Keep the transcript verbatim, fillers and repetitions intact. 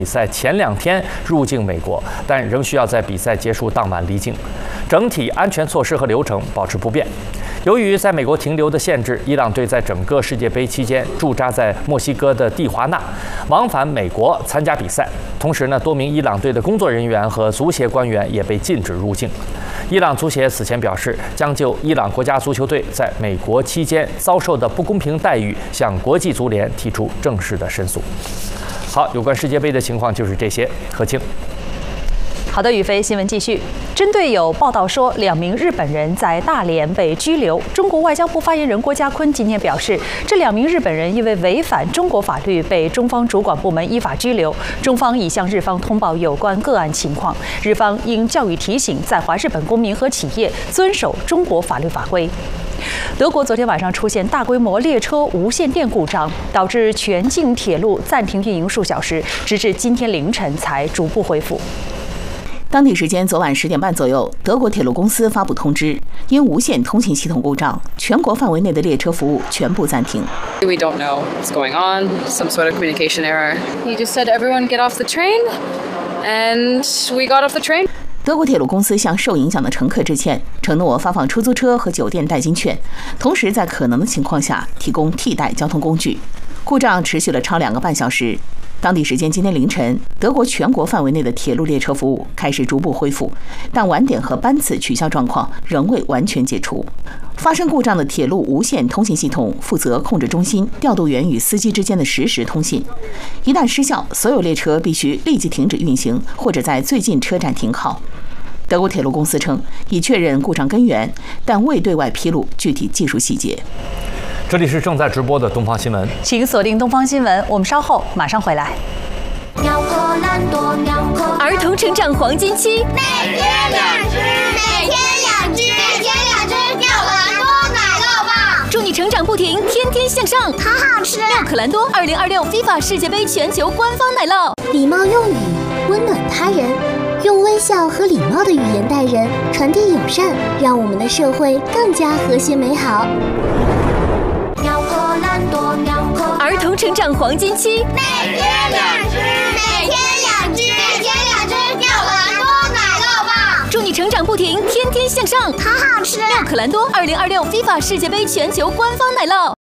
比赛前两天入境美国，但仍需要在比赛结束当晚离境。整体安全措施和流程保持不变。由于在美国停留的限制，伊朗队在整个世界杯期间驻扎在墨西哥的蒂华纳，往返美国参加比赛。同时呢，多名伊朗队的工作人员和足协官员也被禁止入境。伊朗足协此前表示，将就伊朗国家足球队在美国期间遭受的不公平待遇向国际足联提出正式的申诉。好，有关世界杯的情况就是这些。何清。 好的，宇飞，新闻继续。针对有报道说两名日本人在大连被拘留，中国外交部发言人郭家坤今天表示，这两名日本人因为违反中国法律被中方主管部门依法拘留，中方已向日方通报有关个案情况，日方应教育提醒在华日本公民和企业遵守中国法律法规。德国昨天晚上出现大规模列车无线电故障，导致全境铁路暂停运营数小时，直至今天凌晨才逐步恢复。 当地时间昨晚十点半左右，德国铁路公司发布通知，因无线通信系统故障，全国范围内的列车服务全部暂停。 We don't know what's going on, some sort of communication error. He just said everyone get off the train, and we got off the train. 德国铁路公司向受影响的乘客致歉，承诺发放出租车和酒店代金券，同时在可能的情况下提供替代交通工具。故障持续了超两个半小时。当地时间今天凌晨，德国全国范围内的铁路列车服务开始逐步恢复，但晚点和班次取消状况仍未完全解除。发生故障的铁路无线通信系统负责控制中心调度员与司机之间的实时通信，一旦失效，所有列车必须立即停止运行，或者在最近车站停靠。德国铁路公司称已确认故障根源，但未对外披露具体技术细节。 这里是正在直播的东方新闻， 请锁定东方新闻，我们稍后马上回来。 儿童成长黄金期， 每天两只，每天两只，每天两只妙可蓝多奶酪棒， 祝你成长不停，天天向上， 好好吃。 妙可蓝多二零二六 FIFA 世界杯全球官方奶酪， 礼貌用语，温暖他人，用微笑和礼貌的语言待人，传递友善，让我们的社会更加和谐美好。 儿童成长黄金期， 每天两只，每天两只，每天两只妙可蓝多奶酪棒， 祝你成长不停，天天向上， 好好吃。 妙可蓝多二零二六 FIFA 世界杯全球官方奶酪。